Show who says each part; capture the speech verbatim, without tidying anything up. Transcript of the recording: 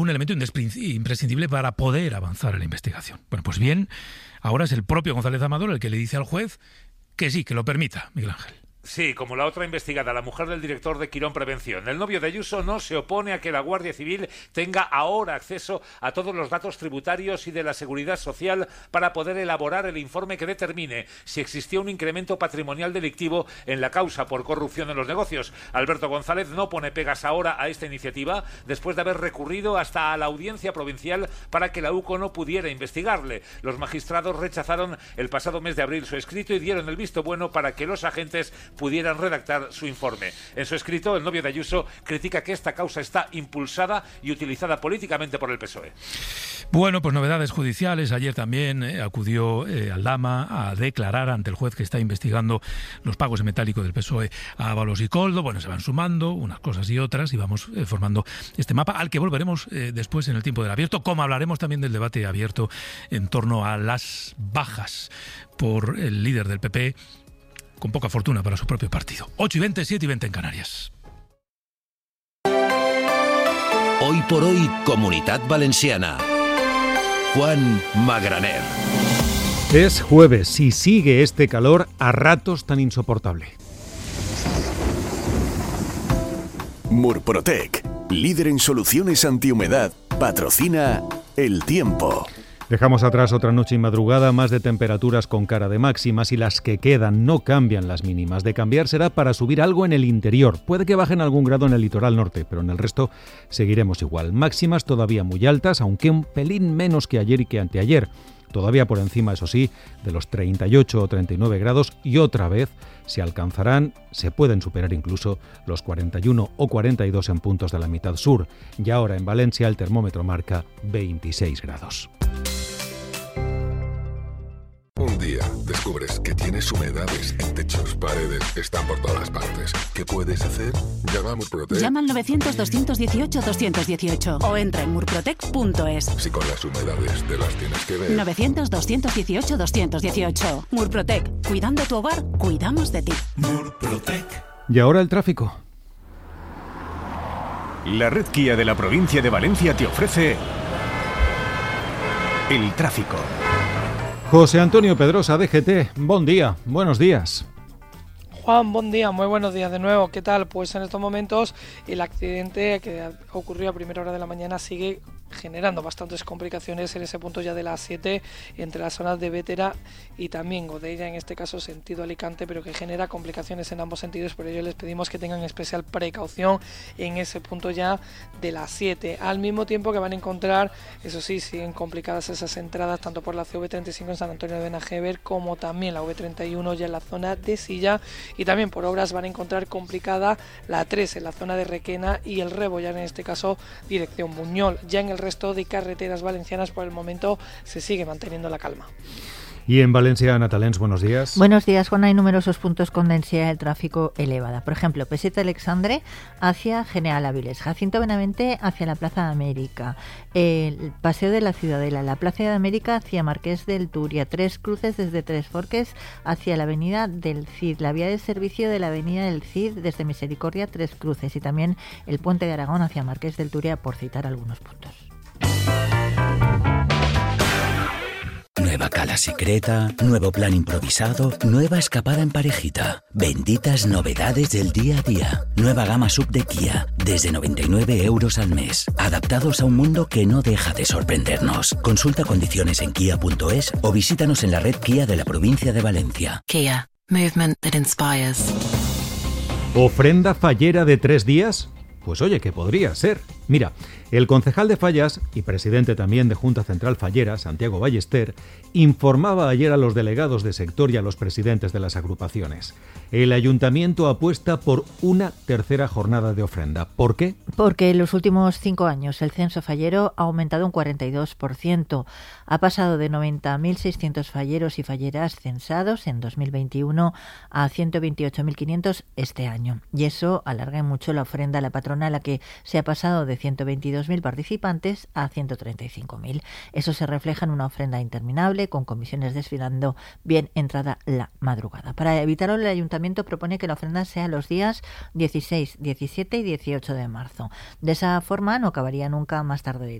Speaker 1: un elemento imprescindible para poder avanzar en la investigación. Bueno, pues bien, ahora es el propio González Amador el que le dice al juez que sí, que lo permita, Miguel Ángel.
Speaker 2: Sí, como la otra investigada, la mujer del director de Quirón Prevención. El novio de Ayuso no se opone a que la Guardia Civil tenga ahora acceso a todos los datos tributarios y de la seguridad social para poder elaborar el informe que determine si existía un incremento patrimonial delictivo en la causa por corrupción en los negocios. Alberto González no pone pegas ahora a esta iniciativa después de haber recurrido hasta a la audiencia provincial para que la U C O no pudiera investigarle. Los magistrados rechazaron el pasado mes de abril su escrito y dieron el visto bueno para que los agentes pudieran redactar su informe. En su escrito, el novio de Ayuso critica que esta causa está impulsada y utilizada políticamente por el P S O E.
Speaker 1: Bueno, pues novedades judiciales. Ayer también eh, acudió eh, Aldama a declarar ante el juez que está investigando los pagos en metálico del P S O E a Ábalos y Koldo. Bueno, se van sumando unas cosas y otras y vamos eh, formando este mapa al que volveremos eh, después en el tiempo del abierto, como hablaremos también del debate abierto en torno a las bajas por el líder del P P, con poca fortuna para su propio partido. ocho y veinte, siete y veinte en Canarias.
Speaker 3: Hoy por hoy, Comunitat Valenciana. Juan Magraner.
Speaker 4: Es jueves y sigue este calor a ratos tan insoportable.
Speaker 3: Murprotec, líder en soluciones antihumedad, patrocina El Tiempo.
Speaker 4: Dejamos atrás otra noche y madrugada, más de temperaturas con cara de máximas y las que quedan no cambian las mínimas. De cambiar será para subir algo en el interior. Puede que bajen algún grado en el litoral norte, pero en el resto seguiremos igual. Máximas todavía muy altas, aunque un pelín menos que ayer y que anteayer. Todavía por encima, eso sí, de los treinta y ocho o treinta y nueve grados y otra vez se alcanzarán, se pueden superar incluso los cuarenta y uno o cuarenta y dos en puntos de la mitad sur. Y ahora en Valencia el termómetro marca veintiséis grados.
Speaker 5: Un día descubres que tienes humedades en techos, paredes, están por todas partes. ¿Qué puedes hacer? Llama a Murprotec.
Speaker 6: Llama al novecientos, doscientos dieciocho, doscientos dieciocho o entra en murprotec punto es.
Speaker 5: Si con las humedades te las tienes que ver.
Speaker 6: novecientos, doscientos dieciocho, doscientos dieciocho. Murprotec. Cuidando tu hogar, cuidamos de ti.
Speaker 7: Murprotec.
Speaker 4: Y ahora el tráfico.
Speaker 8: La red Kia de la provincia de Valencia te ofrece el tráfico.
Speaker 4: José Antonio Pedrosa, D G T, buen día, buenos días.
Speaker 9: Juan, buen día, muy buenos días de nuevo. ¿Qué tal? Pues en estos momentos el accidente que ocurrió a primera hora de la mañana sigue generando bastantes complicaciones en ese punto ya de las siete entre las zonas de Bétera y también Godella, en este caso sentido Alicante, pero que genera complicaciones en ambos sentidos. Por ello les pedimos que tengan especial precaución en ese punto ya de las siete, al mismo tiempo que van a encontrar, eso sí, siguen complicadas esas entradas tanto por la C V treinta y cinco en San Antonio de Benajever como también la V treinta y uno ya en la zona de Silla, y también por obras van a encontrar complicada la tres en la zona de Requena y el Rebollar, en este caso dirección Buñol. Ya en el resto de carreteras valencianas por el momento se sigue manteniendo la calma.
Speaker 4: Y en Valencia, Natalens, buenos días.
Speaker 10: Buenos días, Juan. Hay numerosos puntos con densidad del tráfico elevada. Por ejemplo, Peseta Alexandre hacia General Áviles, Jacinto Benavente hacia la Plaza de América, el Paseo de la Ciudadela, la Plaza de América hacia Marqués del Turia, Tres Cruces desde Tres Forques hacia la Avenida del Cid, la vía de servicio de la Avenida del Cid desde Misericordia Tres Cruces y también el Puente de Aragón hacia Marqués del Turia, por citar algunos puntos.
Speaker 11: Nueva cala secreta, nuevo plan improvisado, nueva escapada en parejita. Benditas novedades del día a día. Nueva gama sub de Kia, desde noventa y nueve euros al mes. Adaptados a un mundo que no deja de sorprendernos. Consulta condiciones en kia punto es o visítanos en la red Kia de la provincia de Valencia.
Speaker 6: Kia, movement that inspires.
Speaker 4: ¿Ofrenda fallera de tres días? Pues oye, que podría ser. Mira, el concejal de Fallas y presidente también de Junta Central Fallera, Santiago Ballester, informaba ayer a los delegados de sector y a los presidentes de las agrupaciones. El ayuntamiento apuesta por una tercera jornada de ofrenda. ¿Por qué?
Speaker 10: Porque en los últimos cinco años el censo fallero ha aumentado un cuarenta y dos por ciento. Ha pasado de noventa mil seiscientos falleros y falleras censados en dos mil veintiuno a ciento veintiocho mil quinientos este año. Y eso alarga mucho la ofrenda a la patrona, a la que se ha pasado de ciento veintidós mil participantes a ciento treinta y cinco mil. Eso se refleja en una ofrenda interminable, con comisiones desfilando bien entrada la madrugada. Para evitarlo, el Ayuntamiento propone que la ofrenda sea los días dieciséis, diecisiete y dieciocho de marzo. De esa forma no acabaría nunca más tarde